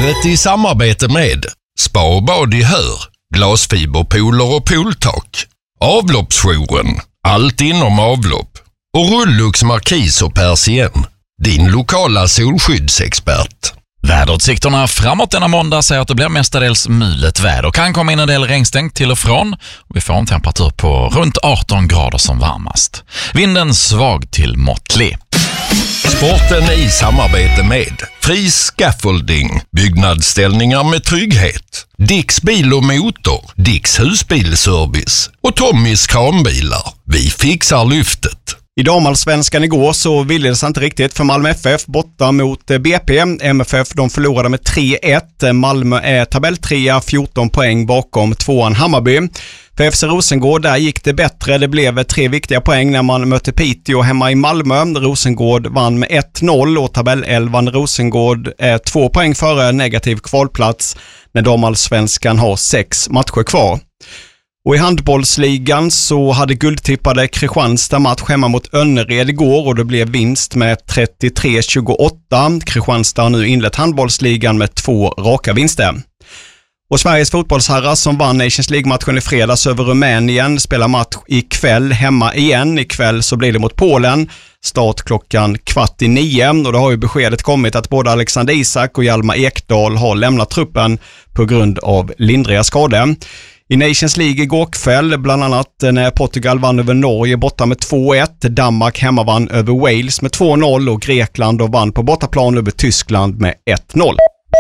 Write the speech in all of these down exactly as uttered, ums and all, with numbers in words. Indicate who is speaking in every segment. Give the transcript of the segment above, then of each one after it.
Speaker 1: Livet i samarbete med Spa och bad i Hör, glasfiberpooler och pooltak, Avloppsjouren, allt inom avlopp och Rullux Markis och Persien, din lokala solskyddsexpert.
Speaker 2: Väderutsikterna framåt denna måndag säger att det blir mestadels mulet väder. Kan komma in en del regnstänk till och från. Vi får en temperatur på runt arton grader som varmast. Vinden svag till måttlig.
Speaker 1: Sporten i samarbete med Fri Scaffolding, byggnadsställningar med trygghet, Dicks bil och motor, Dicks husbilservice och Tommys kranbilar. Vi fixar lyftet.
Speaker 3: I damallsvenskan igår så ville det sig inte riktigt för Malmö F F borta mot B P. M F F de förlorade med tre ett. Malmö är tabelltrea, fjorton poäng bakom tvåan Hammarby. För F C Rosengård där gick det bättre. Det blev tre viktiga poäng när man mötte Piteå hemma i Malmö. Rosengård vann med ett noll och tabellelvan Rosengård är två poäng före negativ kvalplats när damallsvenskan har sex matcher kvar. Och i handbollsligan så hade guldtippade Kristianstad match hemma mot Önnered igår och det blev vinst med trettiotre tjugoåtta. Kristianstad har nu inlett handbollsligan med två raka vinster. Och Sveriges fotbollsherrar som vann Nations League-matchen i fredags över Rumänien spelar match ikväll hemma igen. Ikväll så blir det mot Polen. Start klockan kvart i nio och då har ju beskedet kommit att både Alexander Isak och Hjalmar Ekdal har lämnat truppen på grund av lindriga skador. I Nations League igår kväll, bland annat när Portugal vann över Norge borta med två ett, Danmark hemma vann över Wales med två noll och Grekland och vann på bortaplan över Tyskland med ett noll.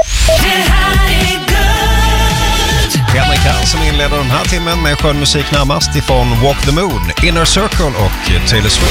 Speaker 4: Henrik här som inleder den här timmen med skön musik närmast ifrån Walk the Moon, Inner Circle och Taylor Swift.